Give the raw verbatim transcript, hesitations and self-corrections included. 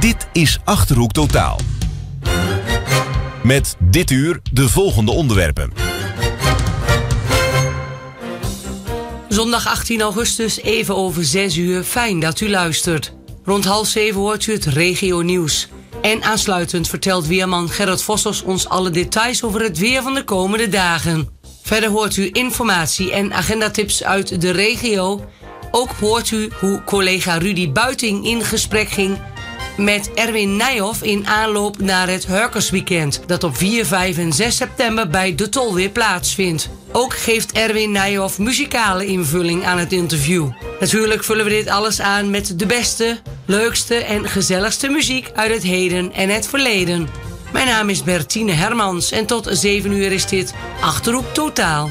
Dit is Achterhoek Totaal. Met dit uur de volgende onderwerpen. Zondag achttien augustus, even over zes uur. Fijn dat u luistert. Rond half zeven hoort u het regio nieuws. En aansluitend vertelt weerman Gerrit Vossers ons alle details over het weer van de komende dagen. Verder hoort u informatie en agendatips uit de regio. Ook hoort u hoe collega Rudy Buiting in gesprek ging met Erwin Nijhoff in aanloop naar het Hurkersweekend, dat op vier, vijf en zes september bij de Tolweer plaatsvindt. Ook geeft Erwin Nijhoff muzikale invulling aan het interview. Natuurlijk vullen we dit alles aan met de beste, leukste en gezelligste muziek uit het heden en het verleden. Mijn naam is Bertine Hermans en tot zeven uur is dit Achterhoek Totaal.